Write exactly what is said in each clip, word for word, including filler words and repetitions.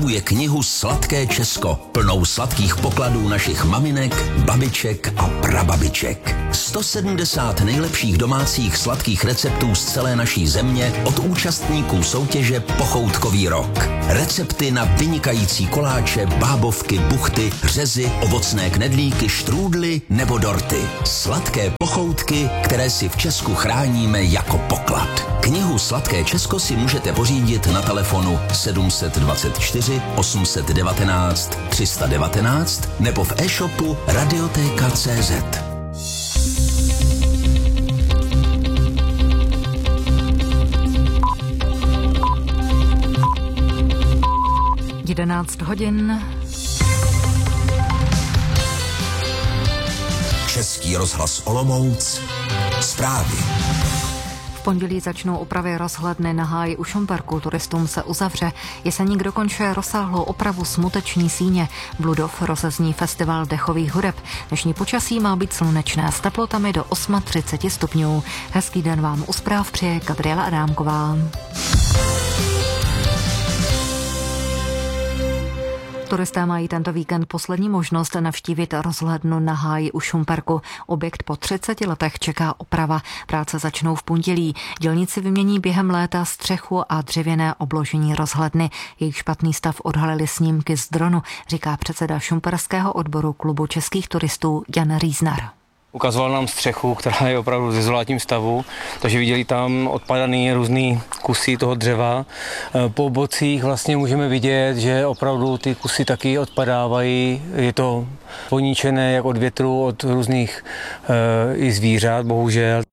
Je knihu Sladké Česko, plnou sladkých pokladů našich maminek, babiček a prababiček. sto sedmdesát nejlepších domácích sladkých receptů z celé naší země od účastníků soutěže Pochoutkový rok. Recepty na vynikající koláče, bábovky, buchty, řezy, ovocné knedlíky, štrůdly nebo dorty. Sladké pochoutky, které si v Česku chráníme jako poklad. Knihu Sladké Česko si můžete pořídit na telefonu sedm set dvacet čtyři osm set devatenáct tři sta devatenáct nebo v e-shopu Radiotéka tečka cé zet. jedenáct hodin. Český rozhlas Olomouc. Zprávy. V pondělí začnou opravy rozhledny na háji u Šumperku, turistům se uzavře. Jeseník dokončuje rozsáhlou opravu Smuteční síně. Bludov rozezní festival dechových hudeb. Dnešní počasí má být slunečné s teplotami do třicet osm stupňů. Hezký den vám u zpráv přeje Gabriela Adámková. Turisté mají tento víkend poslední možnost navštívit rozhlednu na háji u Šumperku. Objekt po třiceti letech čeká oprava. Práce začnou v pondělí. Dělníci vymění během léta střechu a dřevěné obložení rozhledny. Jejich špatný stav odhalili snímky z dronu, říká předseda šumperského odboru klubu českých turistů Jan Rýznar. Ukazoval nám střechu, která je opravdu v dezolátním stavu, takže viděli tam odpadaný různý kusy toho dřeva. Po bocích vlastně můžeme vidět, že opravdu ty kusy taky odpadávají. Je to poníčené jak od větru, od různých e, i zvířat, bohužel.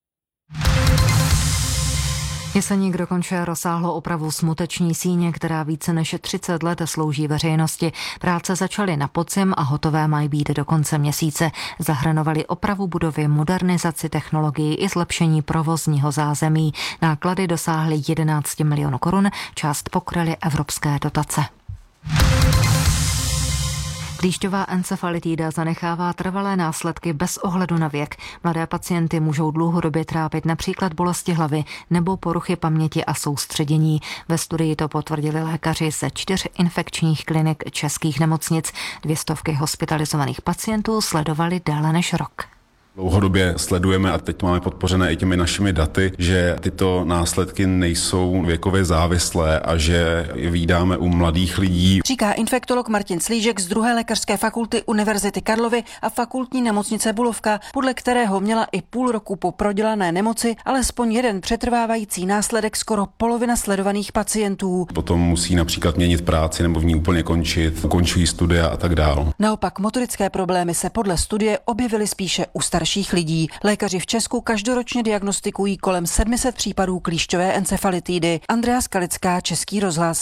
Jeseník dokončuje rozsáhlou opravu Smuteční síně, která více než třicet let slouží veřejnosti. Práce začaly na podzim a hotové mají být do konce měsíce. Zahrnovaly opravu budovy, modernizaci technologií i zlepšení provozního zázemí. Náklady dosáhly jedenáct milionů korun, část pokryly evropské dotace. Klíšťová encefalitída zanechává trvalé následky bez ohledu na věk. Mladé pacienty můžou dlouhodobě trápit například bolesti hlavy nebo poruchy paměti a soustředění. Ve studii to potvrdili lékaři ze čtyř infekčních klinik českých nemocnic. Dvě stovky hospitalizovaných pacientů sledovali déle než rok. Dlouhodobě sledujeme a teď máme podpořené i těmi našimi daty, že tyto následky nejsou věkově závislé a že je vídáme u mladých lidí. Říká infektolog Martin Slížek z druhé lékařské fakulty Univerzity Karlovy a fakultní nemocnice Bulovka, podle kterého měla i půl roku po prodělané nemoci alespoň jeden přetrvávající následek skoro polovina sledovaných pacientů. Potom musí například měnit práci nebo v ní úplně končit, ukončují studia a tak dál. Naopak motorické problémy se podle studie objevily spíše u starších lidí. Lékaři v Česku každoročně diagnostikují kolem sedm set případů klíšťové encefalitidy. Andrea Skalická, Český rozhlas.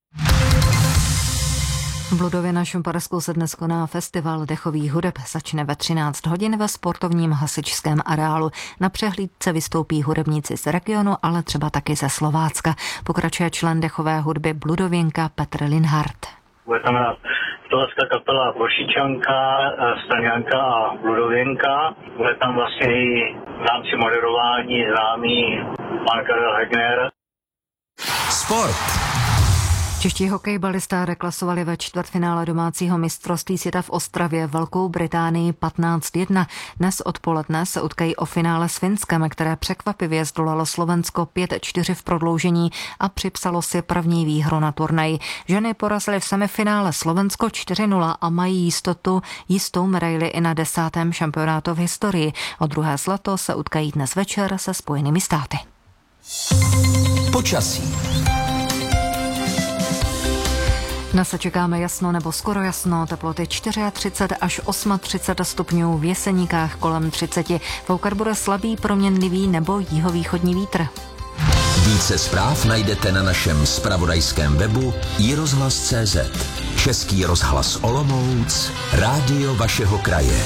V Bludově na Šumpersku se dnes koná festival dechových hudeb. Začne ve třináct hodin ve sportovním hasičském areálu. Na přehlídce vystoupí hudebníci z regionu, ale třeba taky ze Slovácka. Pokračuje člen dechové hudby Bludověnka Petr Linhardt. Bude tam hrát slovenská kapela Vošičanka, Staňanka a Bludověnka. Bude tam vlastně i v rámci moderování známý pan Karel Hegner. Sport. Čeští hokejbalisté reklasovali ve čtvrtfinále domácího mistrovství světa v Ostravě Velkou Británii patnáct jedna. Dnes odpoledne se utkají o finále s Finskem, které překvapivě zdolalo Slovensko pět čtyři v prodloužení a připsalo si první výhru na turnaji. Ženy porazily v semifinále Slovensko čtyři nula a mají jistotu jistou medaili i na desátém šampionátu v historii. O druhé zlato se utkají dnes večer se Spojenými státy. Počasí. Dnes se čekáme jasno nebo skoro jasno, teploty třicet čtyři až třicet osm stupňů, v Jeseníkách kolem třicet. Foukat bude slabý proměnlivý nebo jihovýchodní vítr. Více zpráv najdete na našem zpravodajském webu i rozhlas tečka cé zet. Český rozhlas Olomouc, rádio vašeho kraje.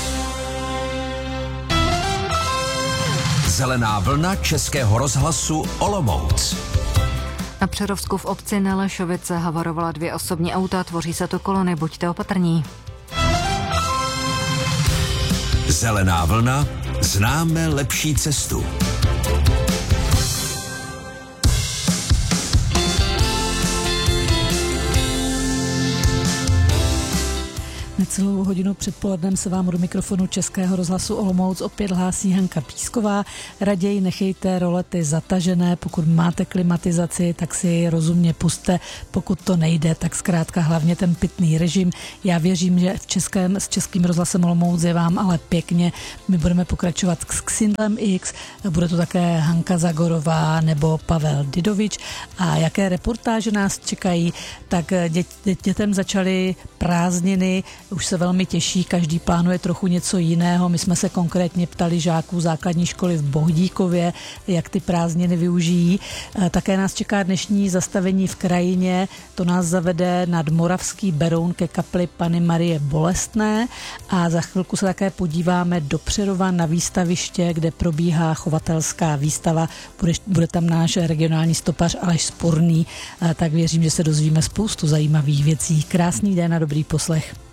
Zelená vlna Českého rozhlasu Olomouc. Na Přerovsku v obci Nelešovice havarovala dvě osobní auta, tvoří se tu kolony, buďte opatrní. Zelená vlna, známe lepší cestu. Necelou hodinu předpolednem se vám do mikrofonu Českého rozhlasu Olomouc opět hlásí Hanka Písková. Raději nechejte rolety zatažené, pokud máte klimatizaci, tak si ji rozumně puste, pokud to nejde, tak zkrátka hlavně ten pitný režim. Já věřím, že v českém, s Českým rozhlasem Olomouc je vám ale pěkně. My budeme pokračovat s Xindlem X, bude to také Hanka Zagorová nebo Pavel Didovič. A jaké reportáže nás čekají, tak dě, dě, dětem začaly prázdniny, už se velmi těší, každý plánuje trochu něco jiného. My jsme se konkrétně ptali žáků základní školy v Bohdíkově, jak ty prázdniny využijí. Také nás čeká dnešní zastavení v krajině, to nás zavede nad Moravský Beroun ke kapli Panny Marie Bolestné a za chvilku se také podíváme do Přerova na výstaviště, kde probíhá chovatelská výstava. Bude, bude tam náš regionální stopař Aleš Sporný, tak věřím, že se dozvíme spoustu zajímavých věcí. Krásný den a dobrý poslech.